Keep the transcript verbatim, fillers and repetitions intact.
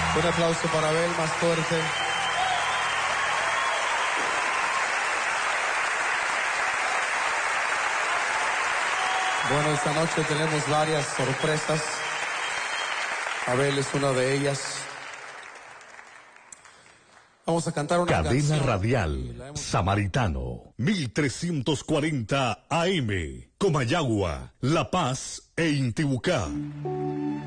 Un aplauso para Abel, más fuerte. Bueno, esta noche tenemos varias sorpresas. Abel es una de ellas. Vamos a cantar una Cadena canción. Radial Samaritano, mil trescientos cuarenta A M, Comayagua, La Paz e Intibucá.